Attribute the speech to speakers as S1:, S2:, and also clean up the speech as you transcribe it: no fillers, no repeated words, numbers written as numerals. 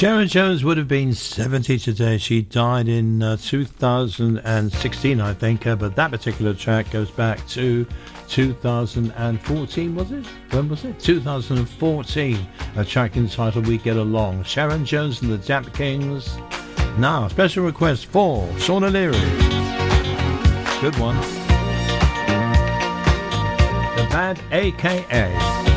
S1: Sharon Jones would have been 70 today. She died in 2016, I think, but that particular track goes back to 2014, was it? When was it? 2014. A track entitled We Get Along. Sharon Jones and the Dap Kings. Now, special request for Sean O'Leary. Good one. The Band, a.k.a.